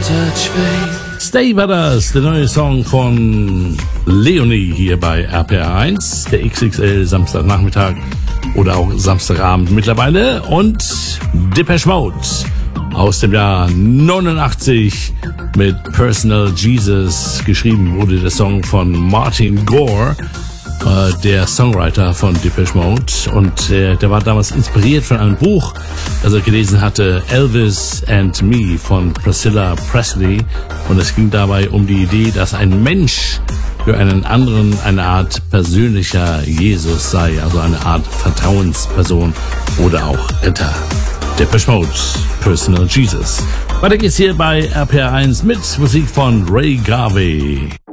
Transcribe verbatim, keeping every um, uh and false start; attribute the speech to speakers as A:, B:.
A: Stay war das, der neue Song von Leonie hier bei R P R eins, der X X L Samstagnachmittag oder auch Samstagabend mittlerweile, und Depeche Mode aus dem Jahr neunundachtzig mit Personal Jesus. Geschrieben wurde der Song von Martin Gore, äh, der Songwriter von Depeche Mode, und äh, der war damals inspiriert von einem Buch, das er gelesen hatte, Elvis and Me von Priscilla Presley, und es ging dabei um die Idee, dass ein Mensch für einen anderen eine Art persönlicher Jesus sei, also eine Art Vertrauensperson oder auch Ritter. Depeche Mode, Personal Jesus. Weiter geht's hier bei R P R eins mit Musik von Ray Garvey.